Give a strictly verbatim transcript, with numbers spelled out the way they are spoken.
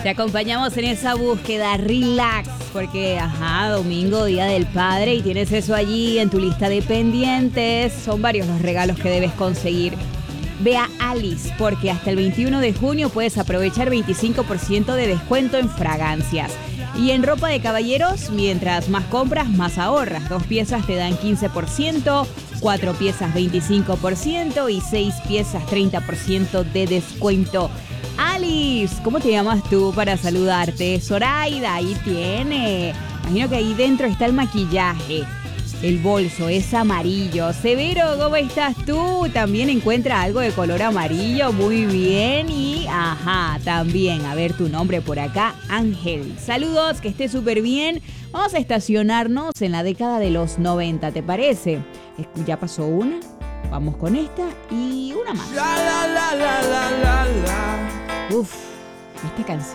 Te acompañamos en esa búsqueda, relax, porque, ajá, domingo, Día del Padre, y tienes eso allí en tu lista de pendientes. Son varios los regalos que debes conseguir. Ve a Alice, porque hasta el veintiuno de junio puedes aprovechar veinticinco por ciento de descuento en fragancias. Y en ropa de caballeros, mientras más compras, más ahorras. Dos piezas te dan quince por ciento, cuatro piezas veinticinco por ciento y seis piezas treinta por ciento de descuento. Alice, ¿cómo te llamas tú para saludarte? Zoraida, ahí tiene. Imagino que ahí dentro está el maquillaje. El bolso es amarillo. Severo, ¿cómo estás tú? También encuentra algo de color amarillo. Muy bien. Y, ajá, también, a ver tu nombre por acá, Ángel. Saludos, que esté súper bien. Vamos a estacionarnos en la década de los noventa, ¿te parece? Ya pasó una. Vamos con esta y una más. La, la, la, la, la, la, la. Uf, esta canción.